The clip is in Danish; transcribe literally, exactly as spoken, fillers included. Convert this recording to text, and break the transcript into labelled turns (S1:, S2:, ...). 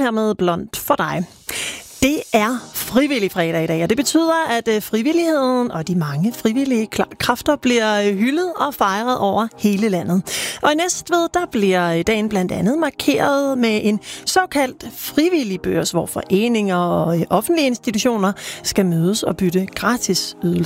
S1: her med Blond for dig. Det er frivillig fredag i dag, og det betyder, at frivilligheden og de mange frivillige kræfter bliver hyldet og fejret over hele landet. Og i Næstved, der bliver dagen blandt andet markeret med en såkaldt frivillig børs, hvor foreninger og offentlige institutioner skal mødes og bytte gratis ydelser.